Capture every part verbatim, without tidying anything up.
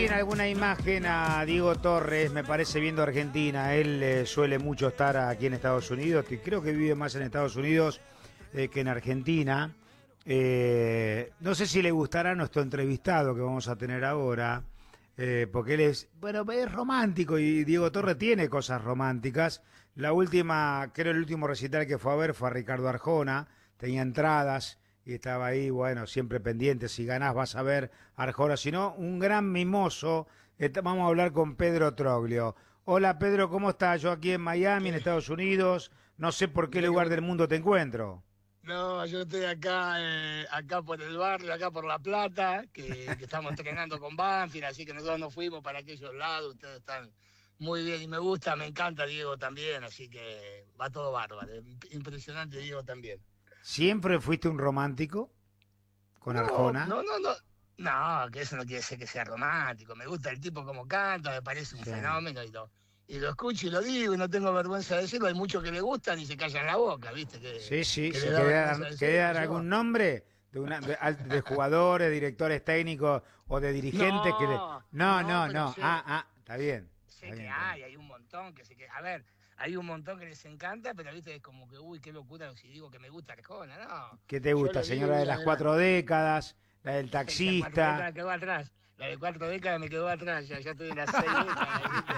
en alguna imagen a Diego Torres, me parece, viendo Argentina. Él eh, suele mucho estar aquí en Estados Unidos, que creo que vive más en Estados Unidos eh, que en Argentina. Eh, no sé si le gustará nuestro entrevistado que vamos a tener ahora, eh, porque él es, bueno, es romántico y Diego Torres tiene cosas románticas. La última, creo el último recital que fue a ver fue a Ricardo Arjona, tenía entradas y estaba ahí, bueno, siempre pendiente, si ganás vas a ver a Arjona, si no, un gran mimoso. Vamos a hablar con Pedro Troglio. Hola Pedro, ¿cómo estás? Yo aquí en Miami, en Estados Unidos, no sé por qué lugar del mundo te encuentro. No, yo estoy acá, eh, acá por el barrio, acá por La Plata, que, que estamos entrenando con Banfield, así que nosotros nos fuimos para aquellos lados, ustedes están muy bien y me gusta, me encanta Diego también, así que va todo bárbaro, impresionante Diego también. ¿Siempre fuiste un romántico con No, Arjona? no, no, no, no, que eso no quiere decir que sea romántico, me gusta el tipo como canta, me parece un Sí. fenómeno y lo, y lo escucho y lo digo y no tengo vergüenza de decirlo, hay muchos que le gustan y se callan la boca, ¿viste? Que, Sí, sí, que si le da querés vergüenza dar, decirlo, querés dar yo- algún nombre de, una, de, al- de jugadores, directores técnicos o de dirigentes que le... No, No, no, no, pero no, sé, ah, ah, está bien. Está sé bien, que está bien. hay, hay un montón que se que, a ver, hay un montón que les encanta, pero viste, es como que, uy, qué locura si digo que me gusta Arjona, no. ¿Qué te Yo gusta, lo digo señora y de las cuatro adelante. décadas, la del La cuatro taxista? décadas quedó atrás. La de cuatro décadas me quedó atrás, ya, ya estoy en las seis décadas, ¿viste?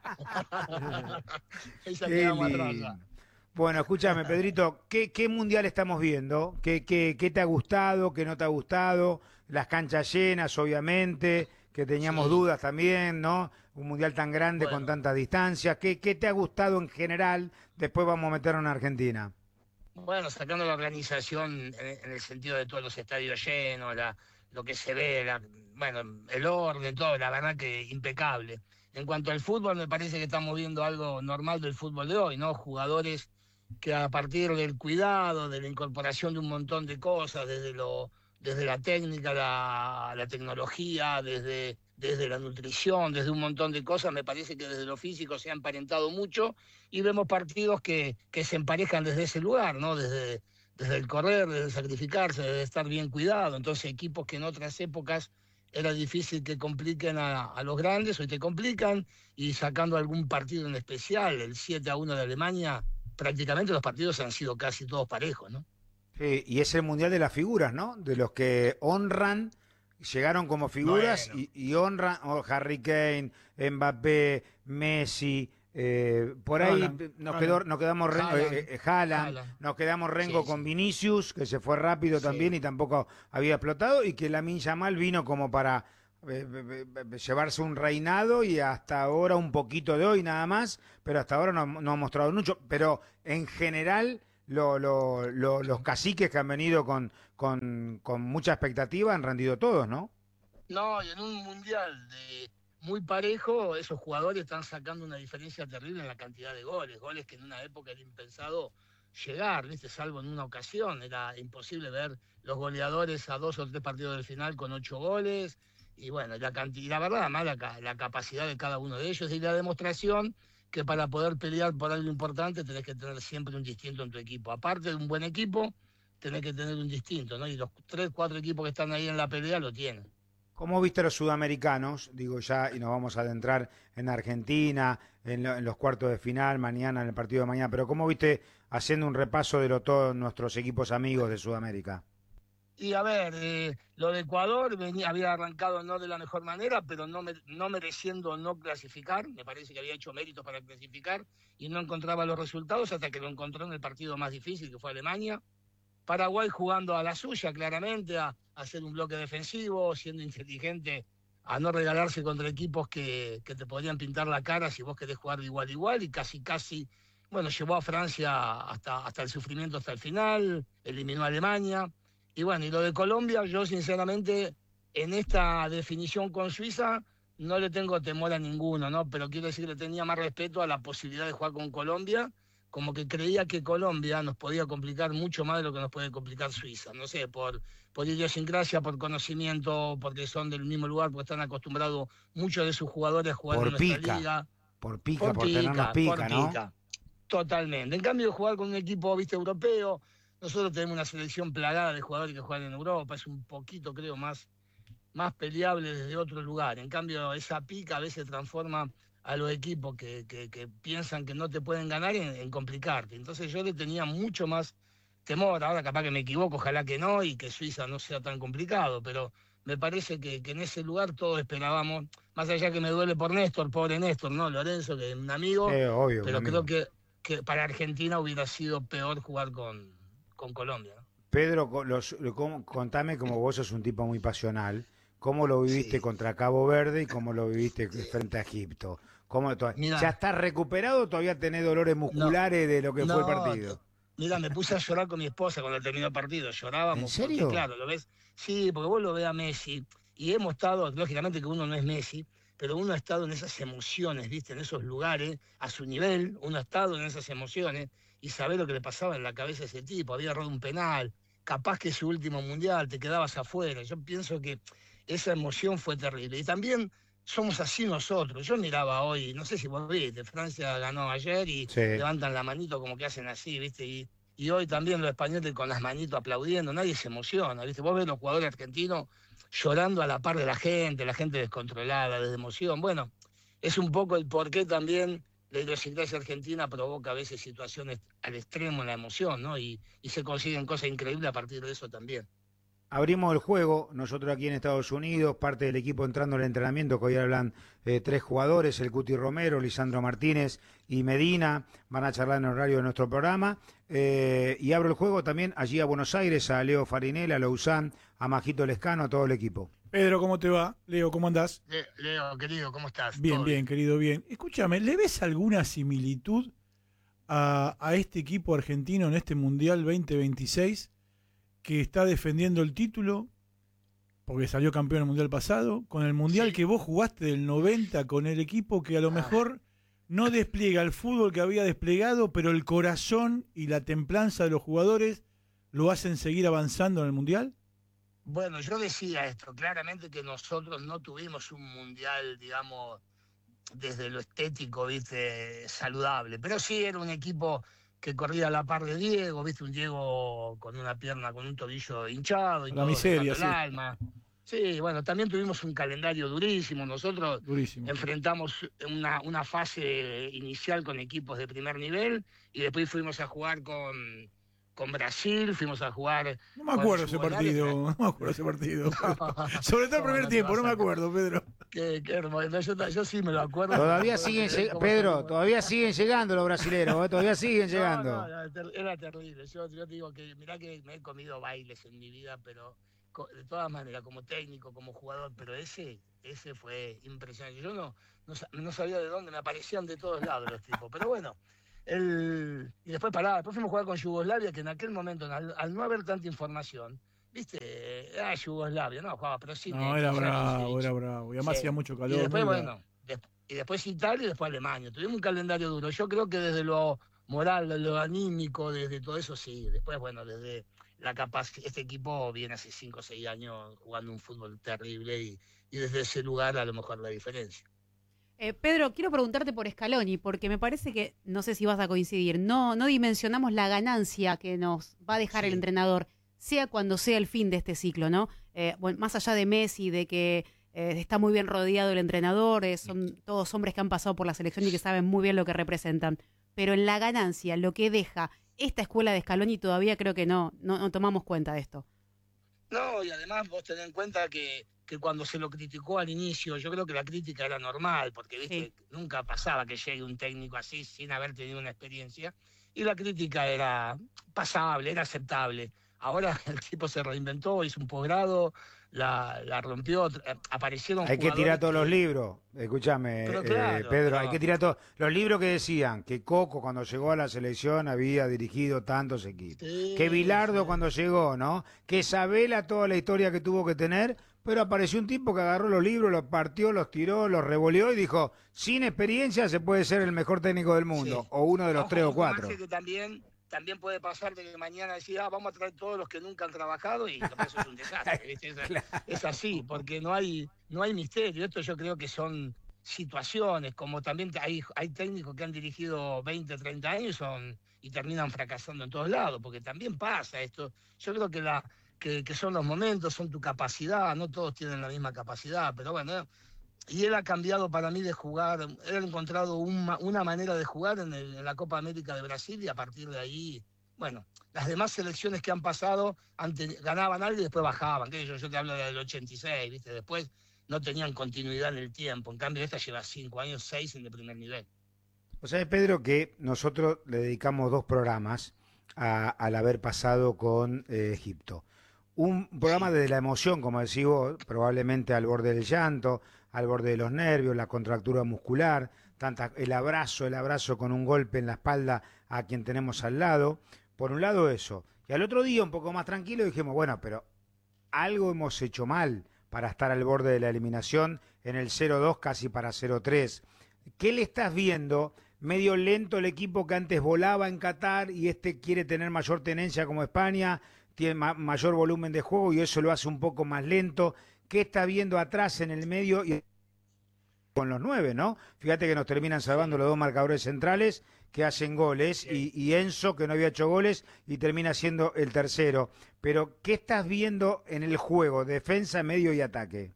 Esa Qué quedamos atrás ya. lindo. Bueno, escúchame, Pedrito, ¿qué, qué mundial estamos viendo? ¿Qué, qué, qué te ha gustado? ¿Qué no te ha gustado? Las canchas llenas, obviamente, que teníamos Sí, dudas también, ¿no? Un mundial tan grande con bueno. tantas distancias. ¿Qué, qué te ha gustado en general? Después vamos a meternos en Argentina. Bueno, sacando la organización en, en el sentido de todos los estadios llenos, la, lo que se ve, la, bueno, el orden, todo, la verdad que impecable. En cuanto al fútbol, me parece que estamos viendo algo normal del fútbol de hoy, ¿no? Jugadores que a partir del cuidado, de la incorporación de un montón de cosas, desde lo, desde la técnica, la, la tecnología, desde, desde la nutrición, desde un montón de cosas, me parece que desde lo físico se ha emparentado mucho y vemos partidos que, que se emparejan desde ese lugar, ¿no? Desde, desde el correr, desde el sacrificarse, desde estar bien cuidado. Entonces, equipos que en otras épocas era difícil que compliquen a, a los grandes, hoy te complican, y sacando algún partido en especial, el siete a uno de Alemania, prácticamente los partidos han sido casi todos parejos, ¿no? Sí, y es el mundial de las figuras, ¿no? De los que honran, llegaron como figuras Bueno, y, y honran, oh, Harry Kane, Mbappé, Messi, eh, por ahí Haaland, nos quedó, Haaland, nos quedamos Rengo, eh, Haaland, eh, Haaland, Haaland. nos quedamos Rengo Sí, con sí, Vinicius, que se fue rápido también sí. y tampoco había explotado, y que Lamine Yamal vino como para eh, eh, eh, llevarse un reinado, y hasta ahora un poquito de hoy nada más, pero hasta ahora no, no ha mostrado mucho, pero en general lo, lo, lo, los caciques que han venido con, con, con mucha expectativa han rendido todos, ¿no? No, y en un mundial de muy parejo, esos jugadores están sacando una diferencia terrible en la cantidad de goles, goles que en una época era impensado llegar, ¿viste? Salvo en una ocasión, era imposible ver los goleadores a dos o tres partidos del final con ocho goles, y bueno, la cantidad, la verdad, más la, la capacidad de cada uno de ellos y la demostración que para poder pelear por algo importante tenés que tener siempre un distinto en tu equipo. Aparte de un buen equipo, tenés que tener un distinto, ¿no? Y los tres, cuatro equipos que están ahí en la pelea lo tienen. ¿Cómo viste a los sudamericanos? Digo ya, y nos vamos a adentrar en Argentina, en, lo, en los cuartos de final, mañana, en el partido de mañana, pero ¿cómo viste haciendo un repaso de lo, todos nuestros equipos amigos de Sudamérica? Y a ver, eh, lo de Ecuador venía, había arrancado no de la mejor manera, pero no, me, no mereciendo no clasificar. Me parece que había hecho méritos para clasificar y no encontraba los resultados hasta que lo encontró en el partido más difícil, que fue Alemania. Paraguay jugando a la suya, claramente, a, a hacer un bloque defensivo, siendo inteligente, a no regalarse contra equipos que, que te podrían pintar la cara si vos querés jugar de igual a igual, y casi, casi, bueno, llevó a Francia hasta, hasta el sufrimiento hasta el final, eliminó a Alemania. Y bueno, y lo de Colombia, yo sinceramente, en esta definición con Suiza, no le tengo temor a ninguno, ¿no? Pero quiero decir que le tenía más respeto a la posibilidad de jugar con Colombia, como que creía que Colombia nos podía complicar mucho más de lo que nos puede complicar Suiza. No sé, por, por idiosincrasia, por conocimiento, porque son del mismo lugar, porque están acostumbrados muchos de sus jugadores a jugar en Por nuestra pica, liga. por pica, Por por tenernos pica, por pica, ¿no? pica. Totalmente. En cambio, jugar con un equipo, viste, europeo, nosotros tenemos una selección plagada de jugadores que juegan en Europa, es un poquito, creo, más más peleable desde otro lugar. En cambio, esa pica a veces transforma a los equipos que, que, que piensan que no te pueden ganar en, en complicarte. Entonces yo le tenía mucho más temor. Ahora capaz que me equivoco, ojalá que no, y que Suiza no sea tan complicado, pero me parece que, que en ese lugar todos esperábamos, más allá que me duele por Néstor, pobre Néstor, ¿no? Lorenzo, que es un amigo, Eh, obvio, pero amigo. creo que, que para Argentina hubiera sido peor jugar con, con Colombia, ¿no? Pedro, co- los, cómo- contame, como vos sos un tipo muy pasional, ¿cómo lo viviste Sí. contra Cabo Verde y cómo lo viviste frente a Egipto? ¿Cómo to- ¿Ya Mira, estás recuperado o todavía tenés dolores no, musculares de lo que fue el no, t- partido? mira, me puse a llorar con mi esposa cuando terminó el partido. ¿En Llorábamos porque, serio? claro, lo ves, sí, porque vos lo ves a Messi y hemos estado, lógicamente que uno no es Messi, pero uno ha estado en esas emociones, ¿viste? En esos lugares, a su nivel, uno ha estado en esas emociones y saber lo que le pasaba en la cabeza a ese tipo. Había errado un penal, capaz que su último mundial, te quedabas afuera. Yo pienso que esa emoción fue terrible. Y también somos así nosotros. Yo miraba hoy, no sé si vos viste, Francia ganó ayer y Sí. levantan la manito como que hacen así, ¿viste? Y, y hoy también los españoles con las manitos aplaudiendo, nadie se emociona, ¿viste? Vos ves los jugadores argentinos llorando a la par de la gente, la gente descontrolada, desde emoción. Bueno, es un poco el porqué también la idiosincrasia argentina provoca a veces situaciones al extremo en la emoción, ¿no? Y, y se consiguen cosas increíbles a partir de eso también. Abrimos el juego, nosotros aquí en Estados Unidos, parte del equipo entrando al entrenamiento, que hoy hablan eh, tres jugadores, el Cuti Romero, Lisandro Martínez y Medina, van a charlar en el horario de nuestro programa. Eh, y abro el juego también allí a Buenos Aires, a Leo Farinela, a Lousán, a Majito Lescano, a todo el equipo. Pedro, ¿cómo te va? Leo, ¿cómo andás? Le- Leo, querido, ¿cómo estás? Bien, ¿Todo bien, querido, bien. Escúchame, ¿le ves alguna similitud a, a este equipo argentino en este Mundial veinte veintiséis que está defendiendo el título, porque salió campeón en el Mundial pasado, con el Mundial Sí. que vos jugaste del noventa con el equipo que a lo Ah. mejor no despliega el fútbol que había desplegado, pero el corazón y la templanza de los jugadores lo hacen seguir avanzando en el Mundial? Bueno, yo decía esto, claramente que nosotros no tuvimos un mundial, digamos, desde lo estético, viste, saludable, pero sí era un equipo que corría a la par de Diego, viste, un Diego con una pierna, con un tobillo hinchado y La todo, miseria, dejando el sí. alma. Sí, bueno, también tuvimos un calendario durísimo, nosotros Durísimo. enfrentamos una, una fase inicial con equipos de primer nivel y después fuimos a jugar con, con Brasil, fuimos a jugar No me con acuerdo ese Yugoslavia, que partido, no me acuerdo ese partido. No, Sobre todo el ¿cómo primer no te tiempo, vas no a me acordar? acuerdo, Pedro. Qué, qué hermoso. Yo, yo sí me lo acuerdo. Todavía No puedo siguen, creer lleg- cómo Pedro, salimos. todavía siguen llegando los brasileros, ¿eh? Todavía siguen No, llegando. no, era, ter- era terrible. Yo, yo te digo que mirá que me he comido bailes en mi vida, pero co- de todas maneras, como técnico, como jugador, pero ese, ese fue impresionante. Yo no, no, sa- no sabía de dónde, me aparecían de todos lados los tipos. Pero bueno, el, y después pará, después fuimos a jugar con Yugoslavia, que en aquel momento, al, al no haber tanta información, viste, era Yugoslavia, no jugaba, pero sí, No, Neki, era Savic, bravo, era bravo. Y además sí. hacía mucho Y calor. después, muy bravo. bueno, des- y después Italia y después Alemania. Tuvimos un calendario duro. Yo creo que desde lo moral, lo anímico, desde todo eso, sí. Después, bueno, desde la capacidad, este equipo viene hace cinco o seis años jugando un fútbol terrible y, y desde ese lugar a lo mejor la diferencia. Eh, Pedro, quiero preguntarte por Scaloni, porque me parece que, no sé si vas a coincidir, no, no dimensionamos la ganancia que nos va a dejar Sí. el entrenador, sea cuando sea el fin de este ciclo, ¿no? Eh, bueno, más allá de Messi, de que eh, está muy bien rodeado el entrenador, eh, son todos hombres que han pasado por la selección y que saben muy bien lo que representan, pero en la ganancia, lo que deja esta escuela de Scaloni, todavía creo que no, no, no tomamos cuenta de esto. No, y además vos tenés en cuenta que, que cuando se lo criticó al inicio, yo creo que la crítica era normal, porque viste, Sí. nunca pasaba que llegue un técnico así sin haber tenido una experiencia, y la crítica era pasable, era aceptable. Ahora el tipo se reinventó, hizo un posgrado, la, la rompió, eh, aparecieron Hay que jugadores tirar todos los que- libros. Escúchame, Pero eh, claro, Pedro, pero- hay que tirar todos los libros que decían que Coco cuando llegó a la selección había dirigido tantos equipos. Sí, Que Bilardo sí. cuando llegó, ¿no? Que Sabela toda la historia que tuvo que tener, pero apareció un tipo que agarró los libros, los partió, los tiró, los revoleó y dijo, sin experiencia se puede ser el mejor técnico del mundo, Sí. o uno de los Ojo, tres o ojo, cuatro. Maxi, que también, también puede pasar de que mañana decía, ah, vamos a traer todos los que nunca han trabajado y después eso es un desastre. ¿viste? Es, es así, porque no hay, no hay misterio. Esto yo creo que son situaciones, como también hay, hay técnicos que han dirigido veinte, treinta años y, son, y terminan fracasando en todos lados, porque también pasa esto. Yo creo que la, que, que son los momentos, son tu capacidad, no todos tienen la misma capacidad, pero bueno, eh, y él ha cambiado para mí de jugar, él ha encontrado una, una manera de jugar en, el, en la Copa América de Brasil y a partir de ahí, bueno, las demás selecciones que han pasado antes, ganaban algo y después bajaban, que yo, yo te hablo del ochenta y seis, ¿viste? Después no tenían continuidad en el tiempo, en cambio esta lleva cinco años, seis en el primer nivel. O sea, Pedro, que nosotros le dedicamos dos programas a, al haber pasado con eh, Egipto. Un programa desde la emoción, como decís vos, probablemente al borde del llanto, al borde de los nervios, la contractura muscular, tanta, el abrazo, el abrazo con un golpe en la espalda a quien tenemos al lado. Por un lado eso. Y al otro día, un poco más tranquilo, dijimos, bueno, pero algo hemos hecho mal para estar al borde de la eliminación en el cero dos casi para cero tres. ¿Qué le estás viendo? Medio lento el equipo que antes volaba en Qatar y este quiere tener mayor tenencia como España, tiene ma mayor volumen de juego y eso lo hace un poco más lento. ¿Qué está viendo atrás en el medio y con los nueve, no? Fíjate que nos terminan salvando los dos marcadores centrales que hacen goles y, y Enzo, que no había hecho goles, y termina siendo el tercero. Pero, ¿qué estás viendo en el juego? Defensa, medio y ataque.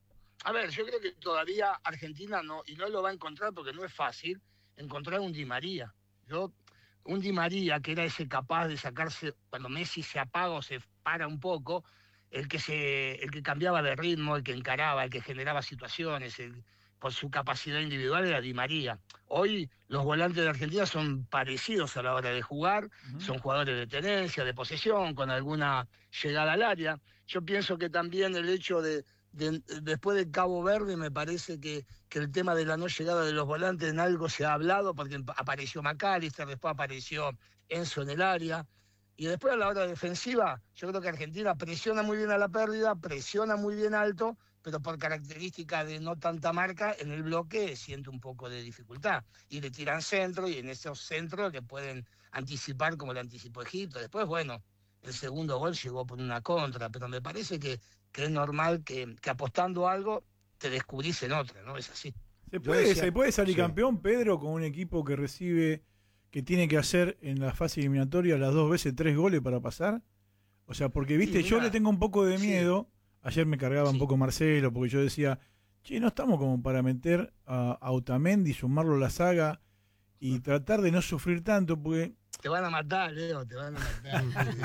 A ver, yo creo que todavía Argentina no, y no lo va a encontrar porque no es fácil, encontrar un Di María. Yo, un Di María que era ese capaz de sacarse, cuando Messi se apaga o se para un poco, el que se, el que cambiaba de ritmo, el que encaraba, el que generaba situaciones, el, por su capacidad individual era Di María. Hoy los volantes de Argentina son parecidos a la hora de jugar, uh-huh. Son jugadores de tenencia, de posesión, con alguna llegada al área. Yo pienso que también el hecho de, de después de Cabo Verde, me parece que, que el tema de la no llegada de los volantes en algo se ha hablado, porque apareció McAllister, después apareció Enzo en el área. Y después a la hora defensiva, yo creo que Argentina presiona muy bien a la pérdida, presiona muy bien alto, pero por característica de no tanta marca, en el bloque siente un poco de dificultad. Y le tiran centro, y en esos centros le pueden anticipar como le anticipó Egipto. Después, bueno, el segundo gol llegó por una contra, pero me parece que, que es normal que, que apostando algo te descubrís en otra, ¿no? Es así. ¿Se puede, decía, ¿se puede salir sí. campeón, Pedro, con un equipo que recibe, que tiene que hacer en la fase eliminatoria las dos veces tres goles para pasar? O sea, porque, viste, sí, yo le tengo un poco de miedo. Sí. Ayer me cargaba sí. un poco Marcelo, porque yo decía, che, no estamos como para meter a, a Otamendi, sumarlo a la saga y tratar de no sufrir tanto, porque... Te van a matar, Leo, te van a matar.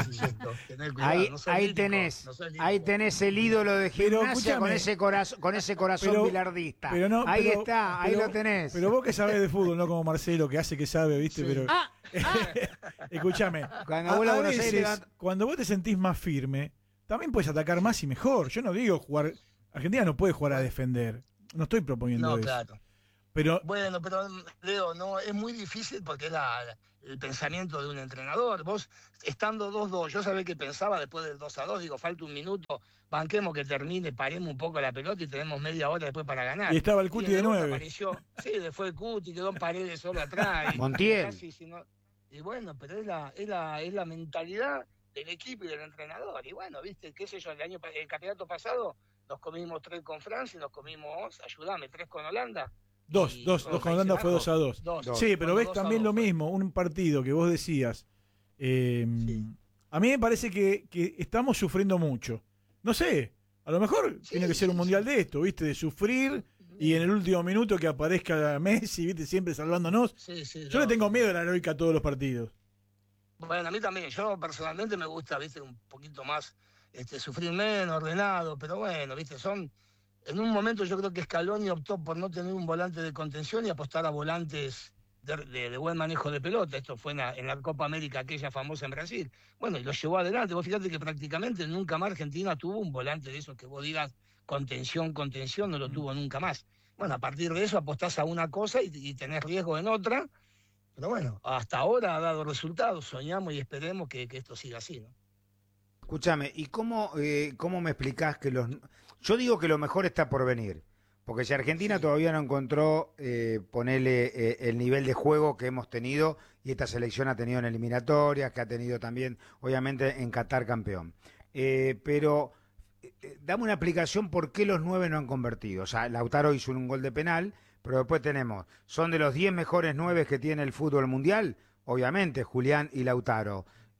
Tener cuidado, ahí no ahí lírico, tenés, no ahí tenés el ídolo de Gimnasia con ese corazón, con ese corazón pero, bilardista. Pero no, ahí pero, está, pero, ahí lo tenés. Pero vos que sabés de fútbol, no como Marcelo, que hace que sabe, ¿viste? Sí. Pero Ah, ah. Escúchame, cuando, a, vos a Buenos veces, Aires... cuando vos te sentís más firme, también puedes atacar más y mejor. Yo no digo jugar... Argentina no puede jugar a defender. No estoy proponiendo no, eso. Claro. Pero, bueno, pero Leo, no, es muy difícil porque es la, el pensamiento de un entrenador. Vos, estando dos dos, yo sabía que pensaba después del dos a dos, digo, falta un minuto, banquemos que termine, paremos un poco la pelota y tenemos media hora después para ganar. Y estaba el Cuti y de nueve. Apareció, sí, después el Cuti, quedó en Paredes solo atrás. Montiel. Y, casi, si no, y bueno, pero es la, es, la, es la mentalidad del equipo y del entrenador. Y bueno, viste, qué sé yo, el año el campeonato pasado nos comimos tres con Francia, nos comimos, ayúdame, tres con Holanda. Dos, y dos, dos con Holanda fue dos a dos. dos. Sí, pero Bueno, ves dos también dos, lo mismo, un partido que vos decías. Eh, sí. A mí me parece que, que estamos sufriendo mucho. No sé, a lo mejor sí, tiene que ser un sí, mundial sí. de esto, ¿viste? De sufrir y en el último minuto que aparezca Messi, ¿viste? Siempre salvándonos. Sí, sí, yo no. le tengo miedo a la heroica a todos los partidos. Bueno, a mí también. Yo personalmente me gusta, viste, un poquito más, este, sufrir menos, ordenado, pero bueno, viste, son... En un momento yo creo que Scaloni optó por no tener un volante de contención y apostar a volantes de, de, de buen manejo de pelota. Esto fue en la, en la Copa América, aquella famosa en Brasil. Bueno, y lo llevó adelante. Vos fíjate que prácticamente nunca más Argentina tuvo un volante de esos que vos digas contención, contención, no lo tuvo nunca más. Bueno, a partir de eso apostás a una cosa y, y tenés riesgo en otra. Pero bueno, hasta ahora ha dado resultados. Soñamos y esperemos que, que esto siga así, ¿no? Escúchame, ¿y cómo, eh, cómo me explicás que los... Yo digo que lo mejor está por venir, porque si Argentina sí. todavía no encontró eh, ponerle eh, el nivel de juego que hemos tenido, y esta selección ha tenido en eliminatorias, que ha tenido también, obviamente, en Qatar campeón. Eh, pero eh, dame una explicación por qué los nueve no han convertido. O sea, Lautaro hizo un gol de penal, pero después tenemos, son de los diez mejores nueve que tiene el fútbol mundial, obviamente, Julián y Lautaro.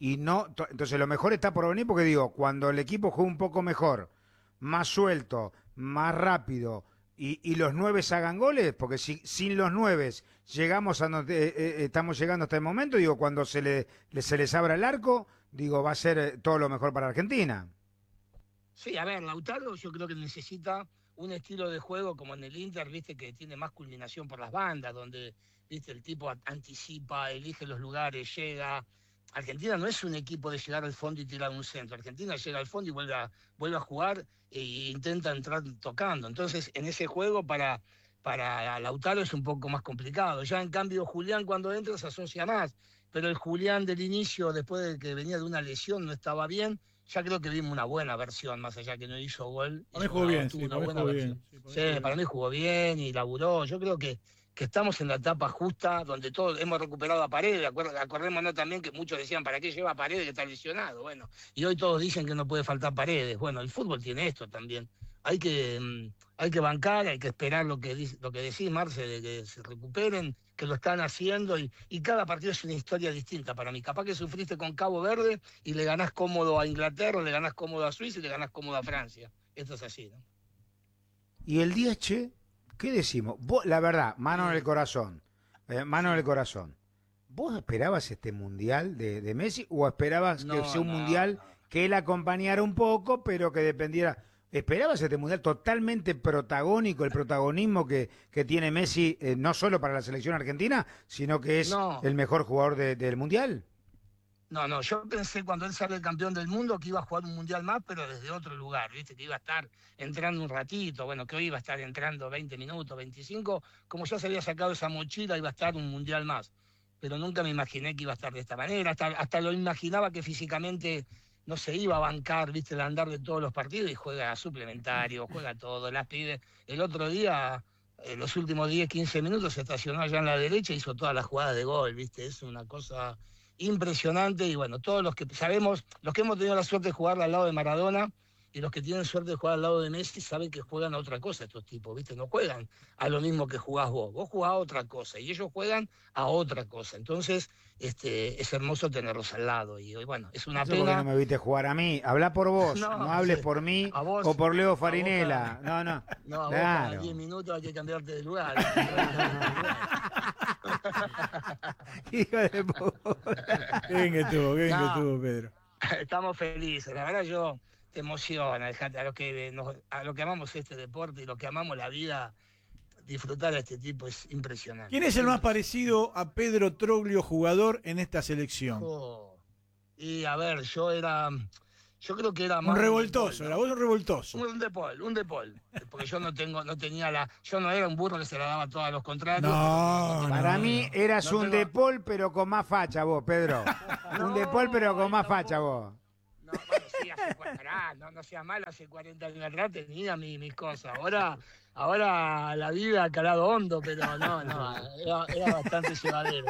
y no, to- entonces lo mejor está por venir porque digo, cuando el equipo juega un poco mejor, más suelto, más rápido y, y los nueve hagan goles, porque si sin los nueve llegamos a donde eh, eh, estamos llegando hasta el momento, digo, cuando se le, le- se les abra el arco, digo, va a ser eh, todo lo mejor para Argentina. Sí, a ver, Lautaro yo creo que necesita un estilo de juego como en el Inter, viste, que tiene más culminación por las bandas, donde, viste, el tipo a- anticipa, elige los lugares, llega. Argentina no es un equipo de llegar al fondo y tirar un centro. Argentina llega al fondo y vuelve a, vuelve a jugar e intenta entrar tocando. Entonces, en ese juego para, para Lautaro es un poco más complicado. Ya en cambio, Julián cuando entra se asocia más. Pero el Julián del inicio, después de que venía de una lesión, no estaba bien. Ya creo que vimos una buena versión, más allá que no hizo gol. Para mí hizo jugó una- bien, tuvo sí, una para mí buena jugó versión. bien. Sí, para mí Sí, jugó bien. para mí jugó bien y laburó. Yo creo que, que estamos en la etapa justa donde todos hemos recuperado a Paredes. Acuer- Acordémonos también que muchos decían, ¿para qué lleva a Paredes que está lesionado? Bueno, y hoy todos dicen que no puede faltar Paredes. Bueno, el fútbol tiene esto también. Hay que, mm, hay que bancar, hay que esperar lo que, dice- lo que decís, Marce, de que se recuperen, que lo están haciendo y, y cada partido es una historia distinta para mí. Capaz que sufriste con Cabo Verde y le ganás cómodo a Inglaterra, le ganás cómodo a Suiza y le ganás cómodo a Francia. Esto es así, ¿no? Y el diez, che, ¿qué decimos? Vos, la verdad, mano en el corazón, eh, mano en el corazón. ¿Vos esperabas este mundial de, de Messi o esperabas que No, sea un no, mundial no. que él acompañara un poco, pero que dependiera? ¿Esperabas este mundial totalmente protagónico, el protagonismo que, que tiene Messi, eh, no solo para la selección argentina, sino que es No. el mejor jugador de- del mundial? No, no, yo pensé cuando él sale campeón del mundo que iba a jugar un mundial más, pero desde otro lugar, ¿viste? Que iba a estar entrando un ratito, bueno, que hoy iba a estar entrando veinte minutos, veinticinco, como ya se había sacado esa mochila, iba a estar un mundial más. Pero nunca me imaginé que iba a estar de esta manera, hasta, hasta lo imaginaba que físicamente no se iba a bancar, ¿viste? El andar de todos los partidos y juega suplementario, juega todo, las pibes. El otro día, en los últimos diez, quince minutos, se estacionó allá en la derecha y hizo todas las jugadas de gol, ¿viste? Es una cosa impresionante y bueno, todos los que sabemos, los que hemos tenido la suerte de jugar al lado de Maradona y los que tienen suerte de jugar al lado de Messi saben que juegan a otra cosa estos tipos, ¿viste? No juegan a lo mismo que jugás vos, vos jugás a otra cosa y ellos juegan a otra cosa, entonces este, es hermoso tenerlos al lado y bueno, es una Eso porque pena. no me viste jugar a mí. Habla por vos, no, No, hables sí. por mí A vos, o por Leo a vos Farinela. cada- No, no. No, a vos Claro. cada diez minutos hay que cambiarte de lugar. Hijo de puta. Qué bien que estuvo, qué bien que No. estuvo, Pedro. Estamos felices, la verdad yo te emociona, dejate, a lo que nos- a lo que amamos este deporte y lo que amamos la vida, disfrutar a este tipo es impresionante. ¿Quién es el más parecido a Pedro Troglio, jugador en esta selección? Oh, y a ver, yo era, yo creo que era Un más revoltoso, de era Paul, vos un revoltoso. ¿no? Un de Paul, un de Paul, porque yo no tengo, no tenía la, yo no era un burro que se la daba a todos los contrarios. No, Para no, mí no. eras No un tengo- De Paul, pero con más facha vos, Pedro. Un De Paul, pero con más facha vos. No, bueno, sí, hace, cua- pará, no, no sea mal, hace cuarenta años atrás tenía mi- mis cosas. Ahora, ahora la vida ha calado hondo, pero no, no, era, era bastante llevadero.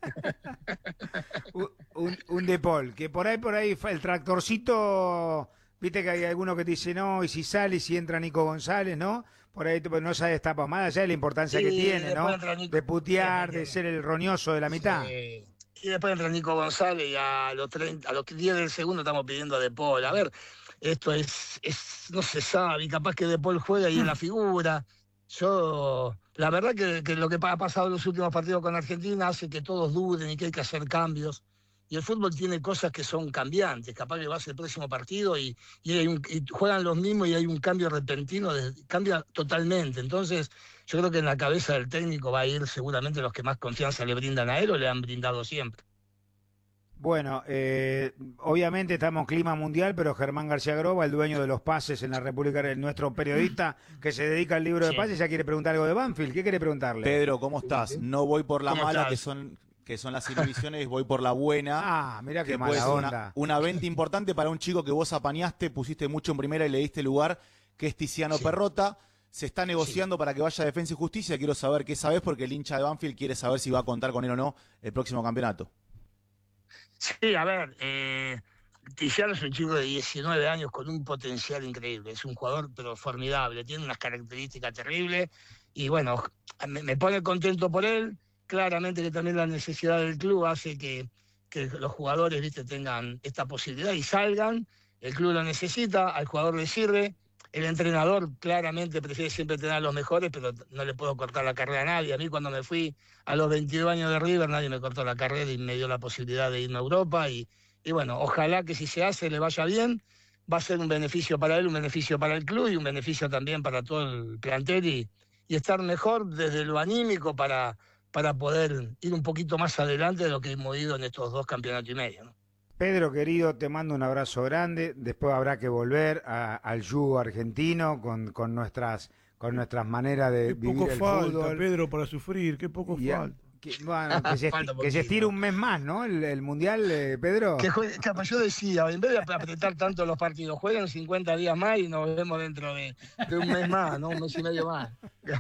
Un, un, un De Paul, que por ahí, por ahí, fa- el tractorcito, viste que hay alguno que te dice no, y si sale y si entra Nico González, ¿no? Por ahí pues, no se destapa más allá de la importancia Sí, que tiene, después ¿no? entra Nico- De putear, sí, de sí. ser el roñoso de la mitad. Sí. Y después entra Nico González y a los treinta, a los diez del segundo estamos pidiendo a De Paul. A ver, esto es, es no se sabe, y capaz que De Paul juega y en la figura. Yo, la verdad que, que lo que ha pasado en los últimos partidos con Argentina hace que todos duden y que hay que hacer cambios. Y el fútbol tiene cosas que son cambiantes. Capaz que vas al próximo partido y, y, hay un- y juegan los mismos y hay un cambio repentino, de- cambia totalmente. Entonces, yo creo que en la cabeza del técnico va a ir seguramente los que más confianza le brindan a él o le han brindado siempre. Bueno, eh, obviamente estamos en clima mundial, pero Germán García Groba, el dueño de los pases en la República, nuestro periodista que se dedica al libro de Sí. pases, ya quiere preguntar algo de Banfield. ¿Qué quiere preguntarle? Pedro, ¿cómo estás? No voy por la ¿Cómo mala, estás? que son que son las inhibiciones, voy por la buena. Ah, mira qué que puede mala ser onda. una, una venta importante para un chico que vos apañaste, pusiste mucho en primera y le diste lugar, que es Tiziano Sí. Perrota. Se está negociando para que vaya a Defensa y Justicia. Quiero saber qué sabés, porque el hincha de Banfield quiere saber si va a contar con él o no el próximo campeonato. Sí, a ver, eh, Tiziano es un chico de diecinueve años con un potencial increíble. Es un jugador, pero formidable. Tiene unas características terribles. Y bueno, me, me pone contento por él. Claramente que también la necesidad del club hace que, que los jugadores, viste, tengan esta posibilidad y salgan. El club lo necesita, al jugador le sirve. El entrenador claramente prefiere siempre tener a los mejores, pero no le puedo cortar la carrera a nadie. A mí cuando me fui a los veintidós años de River, nadie me cortó la carrera y me dio la posibilidad de irme a Europa. Y, y bueno, ojalá que si se hace le vaya bien. Va a ser un beneficio para él, un beneficio para el club y un beneficio también para todo el plantel y, y estar mejor desde lo anímico para, para poder ir un poquito más adelante de lo que hemos ido en estos dos campeonatos y medio, ¿no? Pedro, querido, te mando un abrazo grande. Después habrá que volver a, al yugo argentino con, con, nuestras, con nuestras maneras de Qué vivir poco el falta, fútbol. Pedro, para sufrir, qué poco Y a- falta. que, bueno, que, se, Falta que se estire un mes más, ¿no? El, el Mundial, eh, Pedro. Que juegue- capaz yo decía, en vez de apretar tanto los partidos, jueguen cincuenta días más y nos vemos dentro de, de un mes más, ¿no? Un mes y medio más.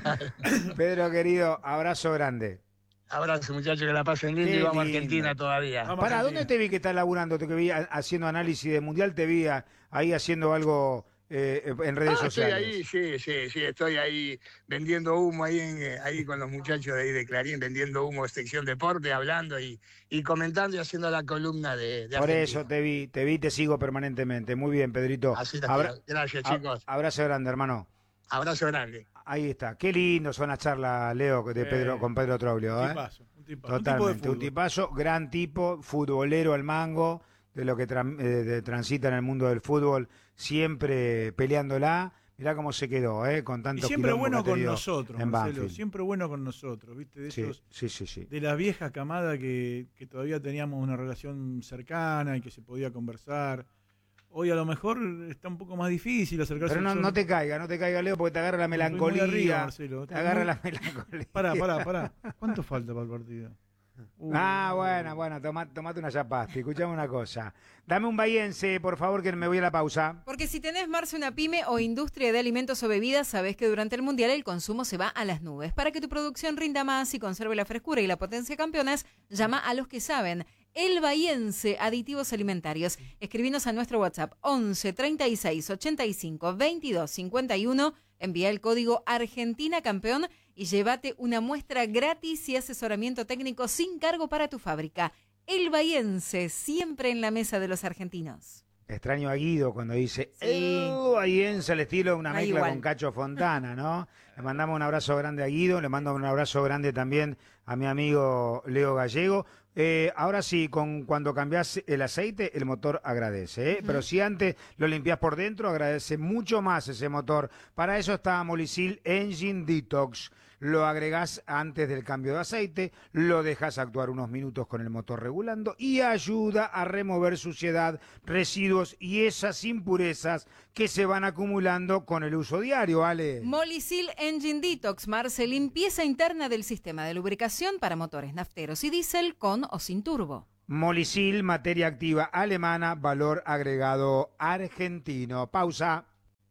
Pedro, querido, abrazo grande. Abrazo, muchachos, que la pasen lindo Qué y vamos a lindo. Argentina todavía. Vamos. Para, Argentina. ¿dónde te vi que estás laburando? Te que vi a- haciendo análisis de Mundial, te vi a- ahí haciendo algo eh, en redes Ah, estoy sociales. ahí, sí, sí, sí, estoy ahí vendiendo humo ahí, en, eh, ahí con los muchachos de ahí de Clarín, vendiendo humo, sección deporte, hablando y, y comentando y haciendo la columna de, de Por Argentina. eso te vi, te vi, te sigo permanentemente. Muy bien, Pedrito. Así está. Abra- Gracias, a- chicos. abrazo grande, hermano. Abrazo grande. Ahí está. Qué lindo son las charlas, Leo, de Pedro, Eh, con Pedro Troglio. Un ¿eh? tipazo, un tipazo. Un tipo de Totalmente, un fútbol. tipazo, gran tipo, futbolero al mango, de lo que tran- eh, de- transita en el mundo del fútbol, siempre peleándola. Mirá cómo se quedó, ¿eh? Con tanto Y siempre quilombo bueno que ha con tenido nosotros, en Marcelo, Banfield. siempre bueno con nosotros, ¿viste? De Sí, esos, sí, sí, sí. de la vieja camada que, que todavía teníamos una relación cercana y que se podía conversar. Hoy a lo mejor está un poco más difícil acercarse. Pero no, al no sol. te caiga, no te caiga, Leo, porque te agarra la Estoy muy melancolía. arriba, Marcelo. Te Estoy agarra muy- la melancolía. Pará, pará, pará. ¿Cuánto falta para el partido? Uh, Ah, bueno, bueno, toma, tomate una chapasti. Escuchame una cosa. Dame un bahiense, por favor, que me voy a la pausa. Porque si tenés, Marce, una pyme o industria de alimentos o bebidas, sabés que durante el Mundial el consumo se va a las nubes. Para que tu producción rinda más y conserve la frescura y la potencia campeonas, llama a los que saben. El Bahiense, aditivos alimentarios. Escribinos a nuestro WhatsApp once treinta y seis ochenta y cinco veintidós cincuenta y uno. Envía el código Argentina Campeón y llévate una muestra gratis y asesoramiento técnico sin cargo para tu fábrica. El Bahiense, siempre en la mesa de los argentinos. Extraño a Guido cuando dice Sí. el bahiense al estilo de una Ah, mezcla igual. con Cacho Fontana, ¿no? Le mandamos un abrazo grande a Guido, le mando un abrazo grande también a mi amigo Leo Gallego. Eh, ahora sí, con cuando cambias el aceite, el motor agradece, ¿eh? Pero si antes lo limpias por dentro, agradece mucho más ese motor. Para eso está Molicil Engine Detox. Lo agregás antes del cambio de aceite, lo dejas actuar unos minutos con el motor regulando y ayuda a remover suciedad, residuos y esas impurezas que se van acumulando con el uso diario, ¿vale? Molicil Engine Detox, Marce, limpieza interna del sistema de lubricación para motores nafteros y diésel con o sin turbo. Molicil, materia activa alemana, valor agregado argentino. Pausa.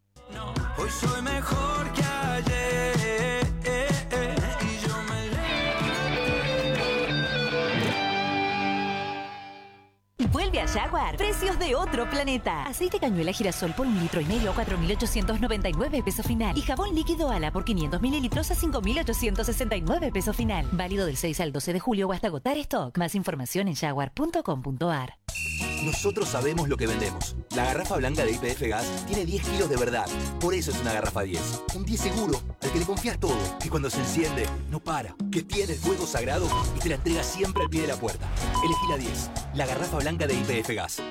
Hoy soy mejor que ayer. Y yo me Vuelve a Jaguar. Precios de otro planeta. Aceite cañuela girasol por un litro y medio a cuatro mil ochocientos noventa y nueve pesos final. Y jabón líquido Ala por quinientos mililitros a cinco mil ochocientos sesenta y nueve pesos final. Válido del seis al doce de julio o hasta agotar stock. Más información en jaguar punto com punto ar. Nosotros sabemos lo que vendemos. La garrafa blanca de Y P F Gas tiene diez kilos de verdad. Por eso es una garrafa diez. Un diez seguro, al que le confías todo. Que cuando se enciende, no para. Que tiene el fuego sagrado y te la entrega siempre al pie de la puerta. Elegí la diez. La garrafa blanca de Y P F Gas.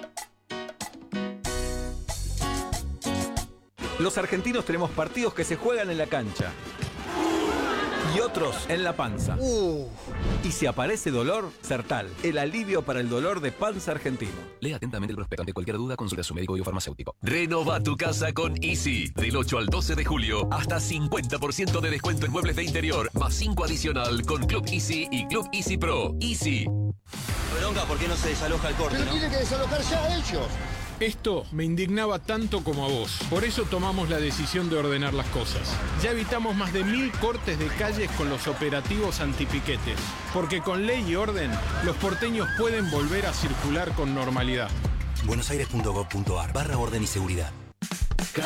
Los argentinos tenemos partidos que se juegan en la cancha y otros en la panza. Y si aparece dolor, Sertal, el alivio para el dolor de panza argentino. Lea atentamente el prospecto. Ante cualquier duda, consulta a su médico biofarmacéutico. Renova tu casa con Easy. Del ocho al doce de julio, hasta cincuenta por ciento de descuento en muebles de interior, más cinco adicional con Club Easy y Club Easy Pro. Easy. Bronca, ¿por qué no se desaloja el corte, Pero tienen que desalojar ya ellos. Esto me indignaba tanto como a vos. Por eso tomamos la decisión de ordenar las cosas. Ya evitamos más de mil cortes de calles con los operativos antipiquetes. Porque con ley y orden, los porteños pueden volver a circular con normalidad. buenosaires punto gov punto ar barra orden y seguridad.